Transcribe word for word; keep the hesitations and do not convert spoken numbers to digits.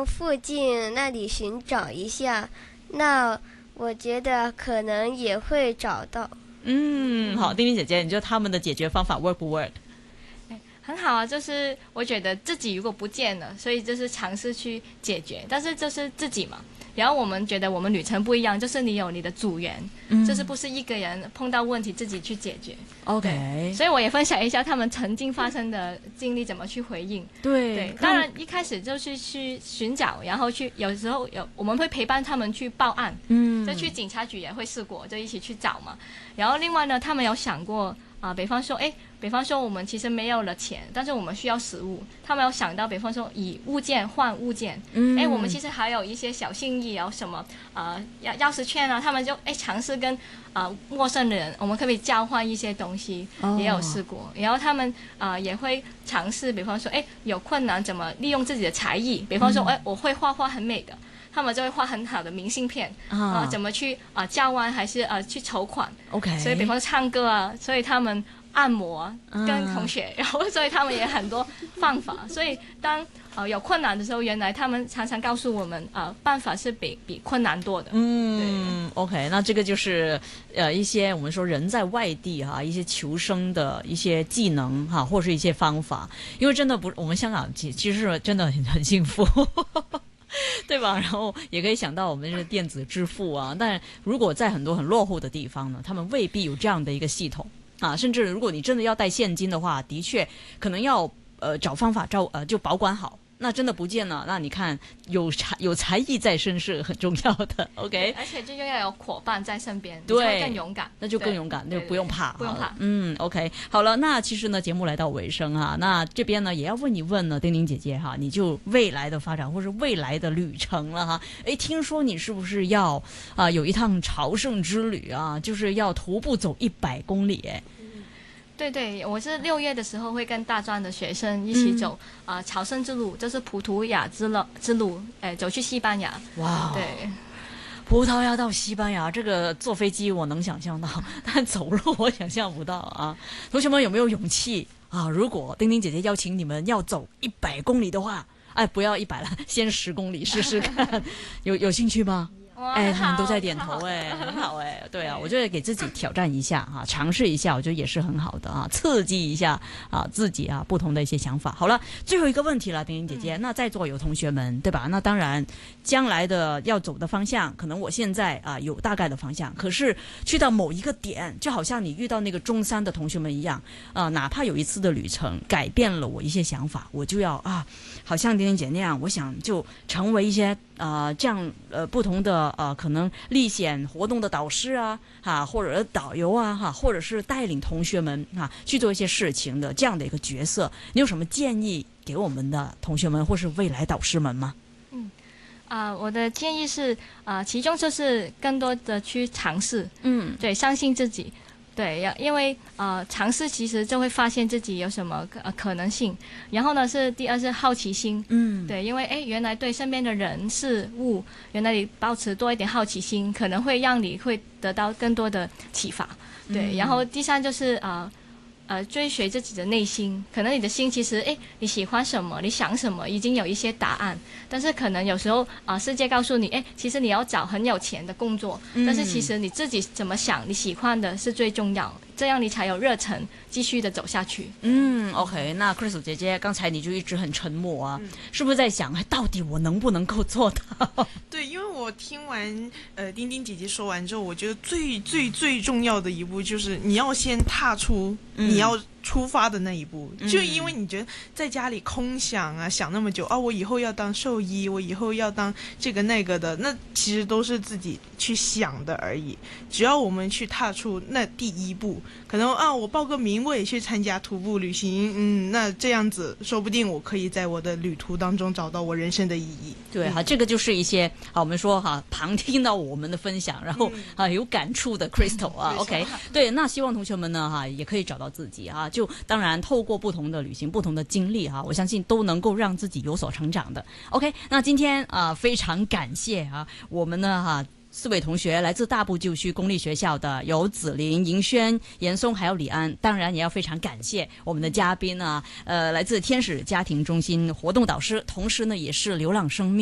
往附近那里寻找一下，那我觉得可能也会找到。 嗯，好，丁丁姐姐，你觉得他们的解决方法 work 不 work？ 很好啊，就是我觉得自己如果不见了，所以就是尝试去解决，但是就是自己嘛。然后我们觉得我们旅程不一样，就是你有你的组员，嗯、就是不是一个人碰到问题自己去解决。 OK， 所以我也分享一下他们曾经发生的经历，怎么去回应。 对对，当然一开始就是去寻找，然后去有时候有我们会陪伴他们去报案，嗯，就去警察局也会试过，就一起去找嘛。然后另外呢，他们有想过啊、呃，比方说，哎。比方说我们其实没有了钱，但是我们需要食物，他们有想到比方说以物件换物件，嗯，哎，我们其实还有一些小心意，有什么呃钥钥匙圈啊，他们就哎尝试跟啊、呃、陌生人，我们可不可以交换一些东西，哦、也有试过，然后他们啊、呃、也会尝试，比方说哎有困难怎么利用自己的才艺，比方说哎、嗯、我会画画很美的。他们就会画很好的明信片啊、呃，怎么去啊、呃、交换还是呃去筹款 ？OK， 所以比方说唱歌啊，所以他们按摩跟同学，嗯、然后所以他们也很多方法。所以当呃有困难的时候，原来他们常常告诉我们呃办法是比比困难多的。 嗯 ，OK， 那这个就是呃一些我们说人在外地哈、啊、一些求生的一些技能哈、啊，或是一些方法。因为真的不，我们香港其其实真的很很幸福。对吧？然后也可以想到我们是电子支付啊，但如果在很多很落后的地方呢，他们未必有这样的一个系统啊。甚至如果你真的要带现金的话，的确可能要呃找方法照呃就保管好。那真的不见了，那你看有才有才艺在身是很重要的 ，OK？ 而且就要有伙伴在身边， 对， 你就会更勇敢， 那就更勇敢，就不用怕， 不用怕。 嗯 ，OK， 好了，那其实呢，节目来到尾声哈，那这边呢也要问一问呢，丁丁姐姐哈，你就未来的发展或是未来的旅程了哈。哎，听说你是不是要啊、呃、有一趟朝圣之旅啊，就是要徒步走一百公里哎？ 对对，我是六月的时候会跟大专的学生一起走啊、嗯呃、朝圣之路，就是葡萄牙之路之路，哎，走去西班牙。 哇， 对， 葡萄牙到西班牙，这个坐飞机我能想象到，但走路我想象不到啊。同学们有没有勇气啊？如果丁丁姐姐邀请你们要走一百公里的话，哎，不要一百了，先十公里试试看，有有兴趣吗？哎，他们都在点头哎，很好哎，对啊，我觉得给自己挑战一下哈，尝试一下，我觉得也是很好的啊，刺激一下啊自己啊不同的一些想法。好了，最后一个问题了，丁丁姐姐，嗯、那在座有同学们对吧？那当然，将来的要走的方向，可能我现在啊有大概的方向，可是去到某一个点，就好像你遇到那个中三的同学们一样啊，哪怕有一次的旅程改变了我一些想法，我就要啊，好像丁丁姐那样，我想就成为一些。呃，这样呃不同的呃可能历险活动的导师啊，哈，或者导游啊，哈，或者是带领同学们哈去做一些事情的这样的一个角色，你有什么建议给我们的同学们或是未来导师们吗？ 嗯，啊、呃，我的建议是啊、呃，其中就是更多的去尝试，嗯，对，相信自己。对，因为呃尝试其实就会发现自己有什么呃可能性，然后呢是第二是好奇心，嗯，对，因为哎原来对身边的人事物，原来你保持多一点好奇心，可能会让你会得到更多的启发，对，嗯、然后第三就是啊。呃呃，追随自己的内心，可能你的心其实，哎，你喜欢什么，你想什么，已经有一些答案。但是可能有时候啊、呃，世界告诉你，哎，其实你要找很有钱的工作，嗯、但是其实你自己怎么想，你喜欢的是最重要，这样你才有热忱继续的走下去。 嗯 ，OK， 那 Crystal 姐姐，刚才你就一直很沉默啊，嗯、是不是在想，哎，到底我能不能够做到？ 对，因为我听完呃丁丁姐姐说完之后，我觉得最最最重要的一步就是你要先踏出。嗯你要出发的那一步，嗯、就因为你觉得在家里空想啊，想那么久啊，我以后要当兽医，我以后要当这个那个的，那其实都是自己去想的而已。只要我们去踏出那第一步，可能啊，我报个名，我也去参加徒步旅行，嗯，那这样子，说不定我可以在我的旅途当中找到我人生的意义。 对哈、嗯，这个就是一些啊，我们说哈，旁听到我们的分享，然后、嗯、啊有感触的 Crystal 啊、嗯、，OK， 对，那希望同学们呢哈也可以找到自己啊，就当然透过不同的旅行、不同的经历哈，我相信都能够让自己有所成长的。OK， 那今天啊非常感谢啊我们呢哈。四位同学来自大埔旧区公立学校的有子琳、银轩、严松还有李安，当然也要非常感谢我们的嘉宾啊，呃，来自天使家庭中心活动导师，同时呢也是流浪生命